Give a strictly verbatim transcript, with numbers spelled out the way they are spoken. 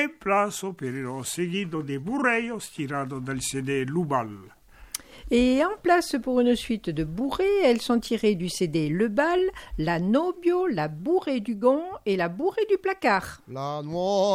en plazo però seguido de burreos tirado del C D Lubal. Et en place pour une suite de bourrées, elles sont tirées du C D Le Bal, la Nobio, la bourrée du gond et la bourrée du placard. La